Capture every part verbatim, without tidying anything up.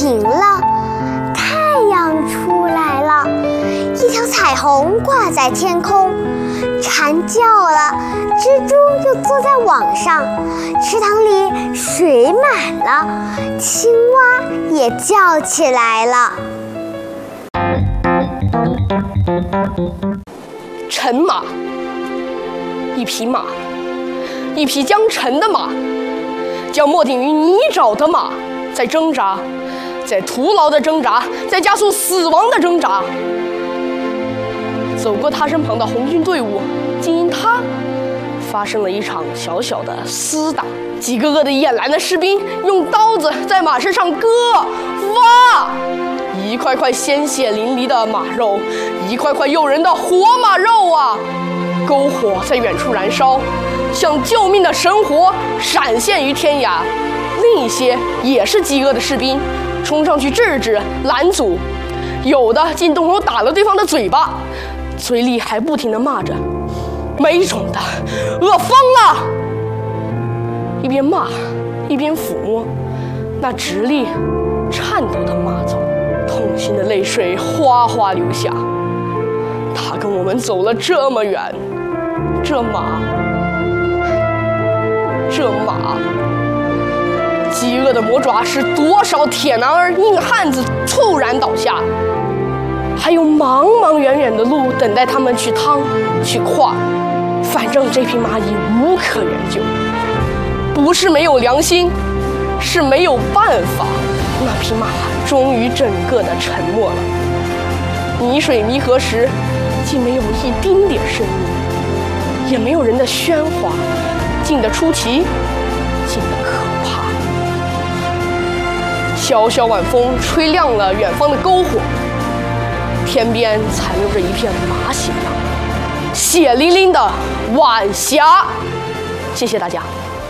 停了，太阳出来了，一条彩虹挂在天空。蝉叫了，蜘蛛又坐在网上，池塘里水满了，青蛙也叫起来了。 沉马，一匹马，一匹将沉的马，将没顶于泥沼的马，在挣扎，在徒劳的挣扎，在加速死亡的挣扎。走过他身旁的红军队伍，竟因他发生了一场小小的厮打。几个个的黝蓝的士兵用刀子在马身上割挖，一块块鲜血淋漓的马肉，一块块诱人的活马肉啊！篝火在远处燃烧，像救命的神火闪现于天涯。另一些也是饥饿的士兵冲上去制止拦阻，有的竟动手打了对方的嘴巴，嘴里还不停地骂着没种的，饿疯了。一边骂一边抚摸那直立颤抖的马鬃，痛心的泪水哗哗流下。他跟我们走了这么远，这马这马饥饿的魔爪使多少铁男儿硬汉子猝然倒下，还有茫茫远远的路等待他们去趟去跨。反正这匹马已无可援救，不是没有良心，是没有办法。那匹马终于整个的沉默了，泥水弥合时竟没有一丁点声音，也没有人的喧哗，静得出奇，静得可怕。萧萧晚风吹亮了远方的篝火，天边残留着一片马血样，血淋淋的晚霞。谢谢大家。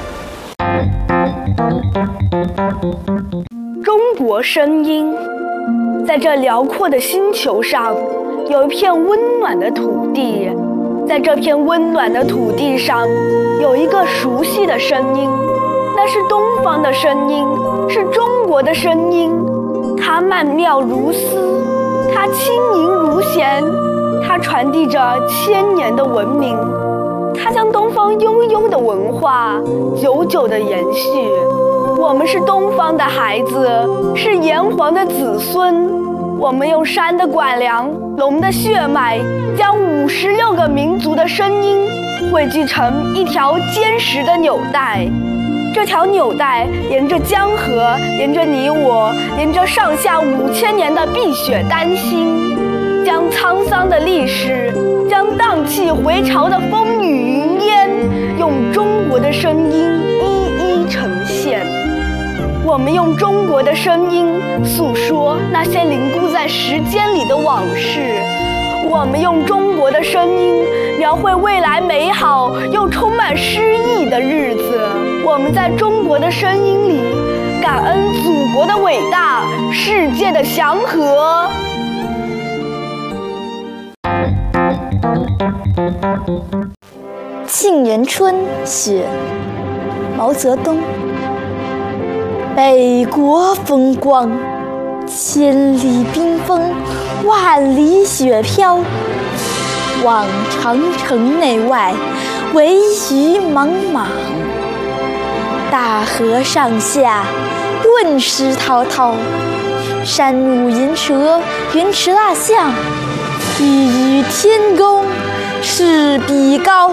中国声音，在这辽阔的星球上，有一片温暖的土地，在这片温暖的土地上，有一个熟悉的声音，那是东方的声音，是中国的声音。它曼妙如丝，它轻盈如弦，它传递着千年的文明，它将东方悠悠的文化久久地延续。我们是东方的孩子，是炎黄的子孙。我们用山的管梁，龙的血脉，将五十六个民族的声音汇聚成一条坚实的纽带。这条纽带沿着江河，沿着你我，沿着上下五千年的碧血丹心，将沧桑的历史，将荡气回潮的风雨云烟，用中国的声音一一呈现。我们用中国的声音诉说那些凝固在时间里的往事，我们用中国的声音描绘未来美好又充满诗意的日子。我们在中国的声音里感恩祖国的伟大，世界的祥和。 沁园春·雪，毛泽东。北国风光，千里冰封，万里雪飘。望长城内外，惟余莽莽。大河上下，顿石滔滔。山舞银蛇，云驰大象。一语天公，势比高。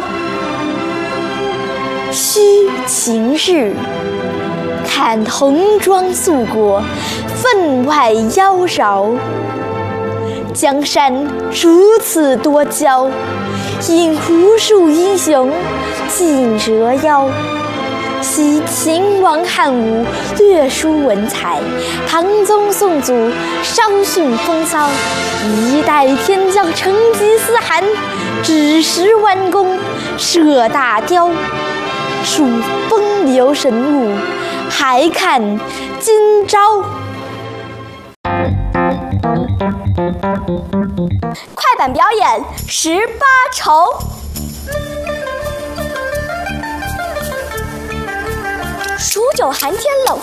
须晴日，看红装素裹，分外妖娆。江山如此多娇，引无数英雄竞折腰。昔秦王汉武，略输文采；唐宗宋祖，稍逊风骚。一代天骄成吉思汗，只识弯弓射大雕。数风流神物，还看今朝。 快板表演十八愁。数九寒天冷。